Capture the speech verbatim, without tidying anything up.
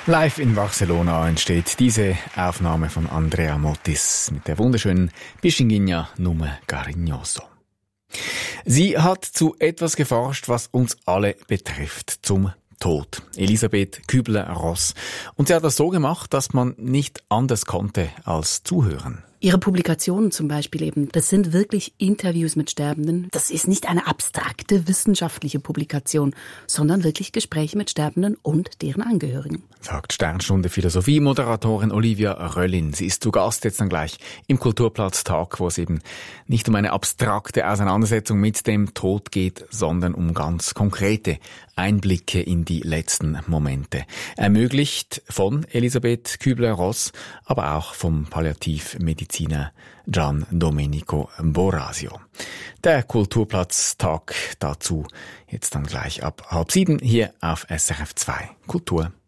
Live in Barcelona entsteht diese Aufnahme von Andrea Motis mit der wunderschönen Pichinguinha Nume Cariñoso. Sie hat zu etwas geforscht, was uns alle betrifft, zum Tod. Elisabeth Kübler-Ross. Und sie hat das so gemacht, dass man nicht anders konnte als zuhören. Ihre Publikationen zum Beispiel eben, das sind wirklich Interviews mit Sterbenden. Das ist nicht eine abstrakte wissenschaftliche Publikation, sondern wirklich Gespräche mit Sterbenden und deren Angehörigen. Sagt Sternstunde Philosophie-Moderatorin Olivia Röllin. Sie ist zu Gast jetzt dann gleich im Kulturplatz-Tag, wo es eben nicht um eine abstrakte Auseinandersetzung mit dem Tod geht, sondern um ganz konkrete Einblicke in die letzten Momente. Ermöglicht von Elisabeth Kübler-Ross, aber auch vom Palliativmediziner Gian Domenico Borasio. Der Kulturplatz-Tag dazu jetzt dann gleich ab halb sieben hier auf S R F zwei Kultur.